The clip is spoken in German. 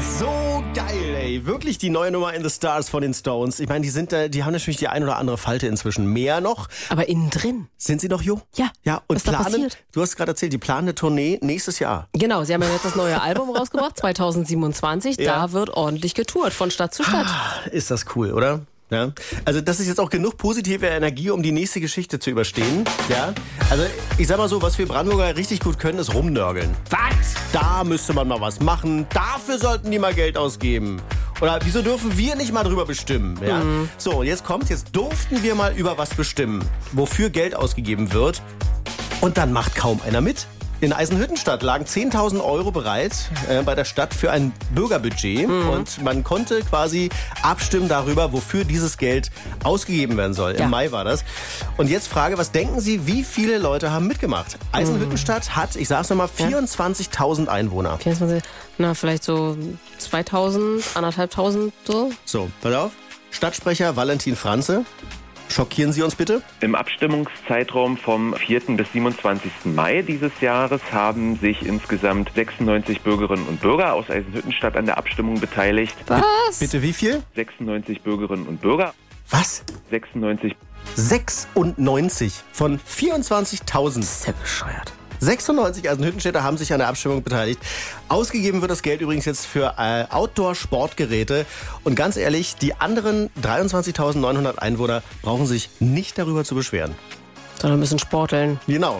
So geil, ey. Wirklich die neue Nummer In the Stars von den Stones. Ich meine, die haben natürlich die ein oder andere Falte inzwischen. Mehr noch. Aber innen drin. Sind sie noch jung? Ja. Ja, und was da passiert? Du hast gerade erzählt, die planen eine Tournee nächstes Jahr. Genau, sie haben ja jetzt das neue Album rausgebracht, 2027. Ja. Da wird ordentlich getourt, von Stadt zu Stadt. Ist das cool, oder? Ja. Also das ist jetzt auch genug positive Energie, um die nächste Geschichte zu überstehen. Ja. Also ich sag mal so, was wir Brandenburger richtig gut können, ist rumnörgeln. Was? Da müsste man mal was machen. Dafür sollten die mal Geld ausgeben. Oder wieso dürfen wir nicht mal drüber bestimmen? Ja? So, und jetzt durften wir mal über was bestimmen, wofür Geld ausgegeben wird. Und dann macht kaum einer mit. In Eisenhüttenstadt lagen 10.000 Euro bereit bei der Stadt für ein Bürgerbudget. Und man konnte quasi abstimmen darüber, wofür dieses Geld ausgegeben werden soll. Ja. Im Mai war das. Und jetzt Frage, was denken Sie, wie viele Leute haben mitgemacht? Eisenhüttenstadt hat, ich sag's nochmal, 24.000 Einwohner. 24, na, vielleicht so 2.000, 1.500 so. So, pass auf. Stadtsprecher Valentin Franze. Schockieren Sie uns bitte. Im Abstimmungszeitraum vom 4. bis 27. Mai dieses Jahres haben sich insgesamt 96 Bürgerinnen und Bürger aus Eisenhüttenstadt an der Abstimmung beteiligt. Was? Bitte wie viel? 96 Bürgerinnen und Bürger. Was? 96. 96 von 24.000. ist ja bescheuert. 96 Eisenhüttenstädter haben sich an der Abstimmung beteiligt. Ausgegeben wird das Geld übrigens jetzt für Outdoor-Sportgeräte. Und ganz ehrlich, die anderen 23.900 Einwohner brauchen sich nicht darüber zu beschweren. Sondern ein bisschen sporteln. Genau.